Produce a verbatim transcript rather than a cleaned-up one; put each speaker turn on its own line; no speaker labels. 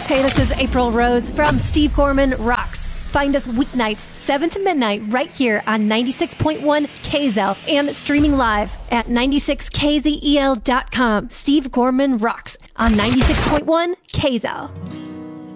Hey, this is April Rose from Steve Gorman Rocks. Find us weeknights, seven to midnight, right here on ninety-six point one K Z L and streaming live at ninety-six K Z E L dot com. Steve Gorman Rocks on ninety-six point one K Z L.